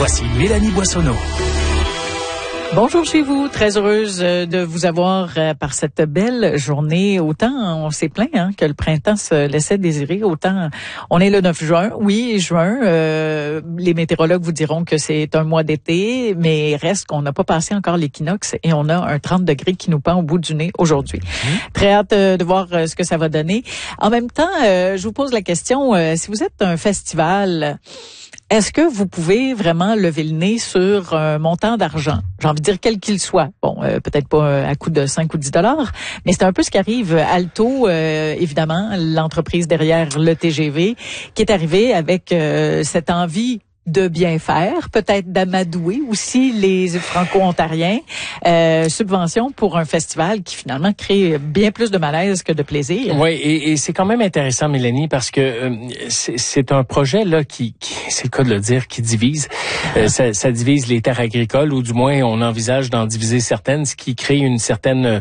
Voici Mélanie Boissonneau. Bonjour chez vous, très heureuse de vous avoir par cette belle journée. Autant on s'est plaint que le printemps se laissait désirer, autant on est le 9 juin. Oui, juin, les météorologues vous diront que c'est un mois d'été, mais reste qu'on n'a pas passé encore l'équinoxe et on a un 30 degrés qui nous pend au bout du nez aujourd'hui. Très hâte de voir ce que ça va donner. En même temps, je vous pose la question, si vous êtes un festival, est-ce que vous pouvez vraiment lever le nez sur un montant d'argent? J'ai envie de dire quel qu'il soit. Bon, peut-être pas à coût de 5 ou 10 $, mais c'est un peu ce qui arrive. Alto, évidemment, l'entreprise derrière le TGV, qui est arrivée avec cette envie de bien faire, peut-être d'amadouer aussi les Franco-Ontariens. Subvention pour un festival qui finalement crée bien plus de malaise que de plaisir. Oui, et c'est quand même intéressant, Mélanie, parce que c'est un projet là qui c'est le cas de le dire, qui divise. Ça divise les terres agricoles, ou du moins on envisage d'en diviser certaines, ce qui crée une certaine,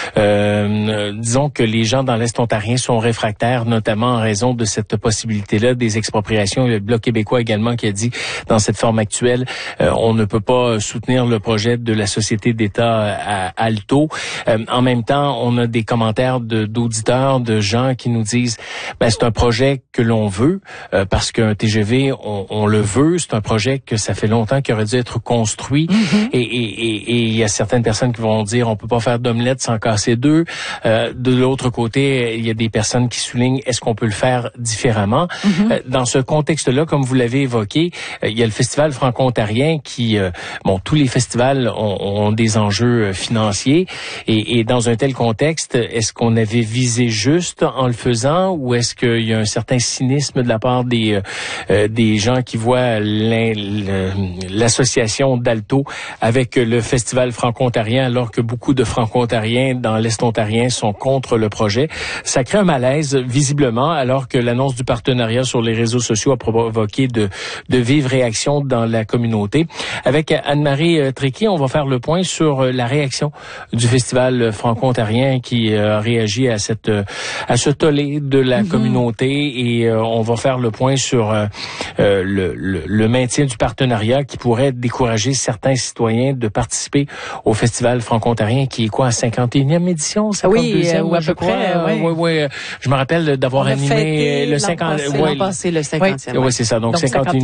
disons que les gens dans l'Est ontarien sont réfractaires, notamment en raison de cette possibilité-là des expropriations. Le Bloc québécois également qui a dit dans cette forme actuelle, on ne peut pas soutenir le projet de la société d'État à Alto. En même temps, on a des commentaires d'auditeurs, de gens qui nous disent c'est un projet que l'on veut parce qu'un TGV, on le veut. C'est un projet que ça fait longtemps qu'il aurait dû être construit. Et il y a certaines personnes qui vont dire on peut pas faire d'omelette sans casser deux. De l'autre côté, il y a des personnes qui soulignent est-ce qu'on peut le faire différemment. Dans ce contexte-là, comme vous l'avez évoqué, il y a le Festival franco-ontarien qui, tous les festivals ont des enjeux financiers. Et dans un tel contexte, est-ce qu'on avait visé juste en le faisant, ou est-ce qu'il y a un certain cynisme de la part des gens qui voient l'association d'Alto avec le Festival franco-ontarien, alors que beaucoup de franco-ontariens dans l'Est ontarien sont contre le projet? Ça crée un malaise, visiblement, alors que l'annonce du partenariat sur les réseaux sociaux a provoqué de vives réactions dans la communauté. Avec Anne-Marie Tréqui, on va faire le point sur la réaction du Festival franco-ontarien qui a réagi à ce tollé de la communauté, et on va faire le point sur le maintien du partenariat qui pourrait décourager certains citoyens de participer au Festival franco-ontarien qui est quoi, à 51e édition? 52e, ou à peu près. Oui. Je me rappelle d'avoir animé le 50e. L'an passé, le 50e. Oui, c'est ça. Donc 51e